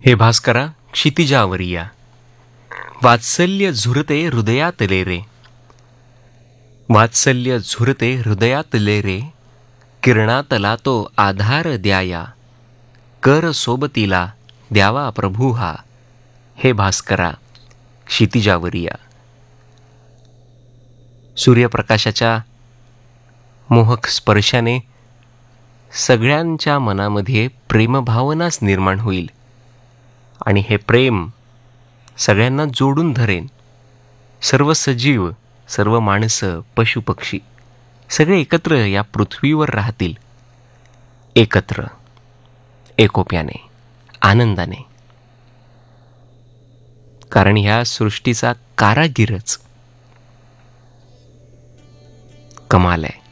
हे भास्करा क्षितिजावरिया, वात्सल्य झुरते हृदयातले रे, वात्सल्य झुरते हृदयातले रे, किरणातला तो आधार द्याया, कर सोबतीला द्यावा प्रभू हा, हे भास्करा क्षितिजावरिया. सूर्यप्रकाशाच्या मोहक स्पर्शाने सगळ्यांच्या मनामध्ये प्रेमभावनाच निर्माण होईल आणि हे प्रेम सगळ्यांना जोडून धरेन. सर्व सजीव, सर्व माणसं, पशुपक्षी सगळे एकत्र या पृथ्वीवर राहतील, एकत्र, एकोप्याने, आनंदाने. कारण ह्या सृष्टीचा कारागीरच कमाल आहे.